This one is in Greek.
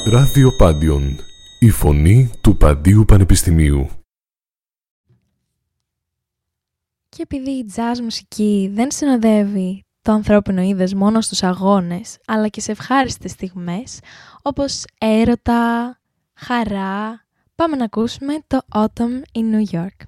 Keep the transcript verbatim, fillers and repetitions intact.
Ράδιο Πάντιον, η φωνή του Παντίου Πανεπιστημίου. Και επειδή η jazz μουσική δεν συνοδεύει το ανθρώπινο είδος μόνο στους αγώνες, αλλά και σε ευχάριστες στιγμές, όπως έρωτα, χαρά, πάμε να ακούσουμε το Autumn in New York.